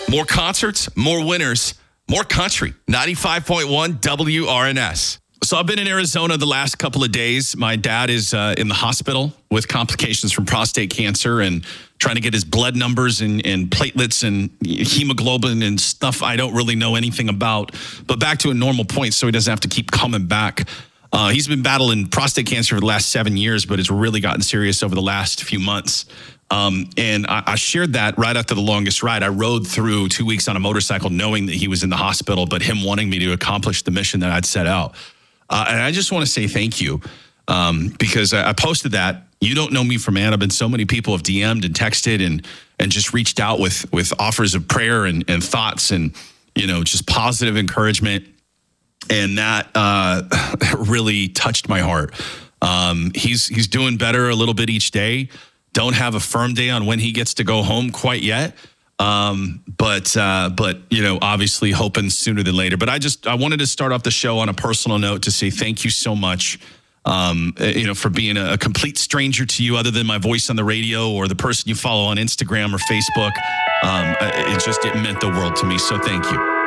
More concerts, more winners, more country. 95.1 WRNS. So I've been in Arizona the last couple of days. My dad is in the hospital with complications from prostate cancer and trying to get his blood numbers and platelets and hemoglobin and stuff I don't really know anything about, but back to a normal point so he doesn't have to keep coming back. He's been battling prostate cancer for the last 7 years, but it's really gotten serious over the last few months. And I shared that right after the longest ride. I rode through 2 weeks on a motorcycle knowing that he was in the hospital, but him wanting me to accomplish the mission that I'd set out. And I just want to say thank you because I posted that. You don't know me from Anna, but so many people have DM'd and texted and just reached out with offers of prayer and thoughts and, just positive encouragement. And that really touched my heart. He's doing better a little bit each day. Don't have a firm day on when he gets to go home quite yet. But obviously hoping sooner than later. But I wanted to start off the show on a personal note to say thank you so much, for being a complete stranger to you other than my voice on the radio or the person you follow on Instagram or Facebook. It meant the world to me. So thank you.